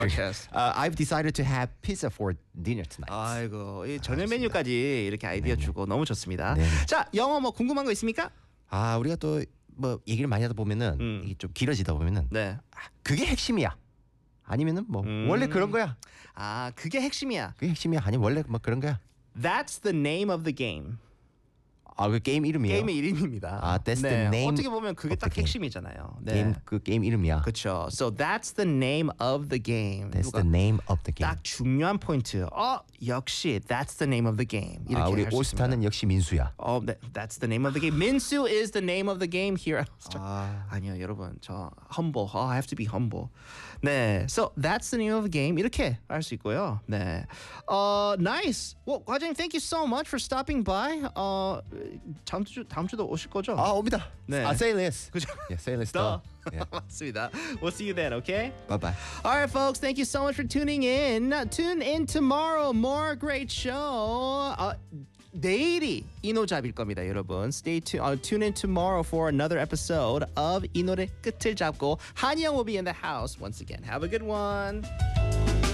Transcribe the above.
Yes. I've decided to have pizza for dinner tonight. 아이고, 이 저녁 메뉴까지 이렇게 아이디어 주고 너무 좋습니다. 네네. 자, 영어 뭐 궁금한 거 있습니까? 우리가 또 뭐 얘기를 많이 하다 보면은 이게 좀 길어지다 보면은 네. 그게 핵심이야. 아니면은 뭐 원래 그런 거야. 아, 그게 핵심이야. 그게 핵심이야. 아니면 원래 뭐 그런 거야. That's the name of the game. 그 게임 이름이에요. 게임의 이름입니다. That's the name 어떻게 보면 그게 of 딱 the game. 핵심이잖아요. 네. 게임 이름이야. 그렇죠. So that's the name of the game. That's the name of the game. 딱 중요한 포인트. 역시 that's the name of the game. 이렇게 우리 할수 올스타는 역시 민수야. That's the name of the game. 민수 is the name of the game here. 아니요, 여러분. 저 humble. I have to be humble. 네. So that's the name of the game. 이렇게 할 수 있고요. 네. Nice. Well, 과장님, thank you so much for stopping by. 다음 주도 오실 거죠? 옵니다. 네. Say less. 그죠? Yeah, say less. 더. Yeah. 맞습니다. We'll see you then, okay? Bye bye. All right, folks. Thank you so much for tuning in. Tune in tomorrow. More great show. 내일이 이 노잡일 겁니다, 여러분. Tune in tomorrow for another episode of 이 노래 끝을 잡고 한영 will be in the house once again. Have a good one.